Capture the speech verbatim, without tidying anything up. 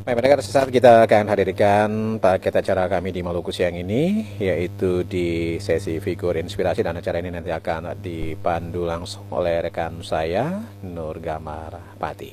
Baik, pendengar, sesaat kita akan hadirkan paket acara kami di Maluku siang ini, yaitu di sesi figur inspirasi, dan acara ini nanti akan dipandu langsung oleh rekan saya, Nur Gamar Pati.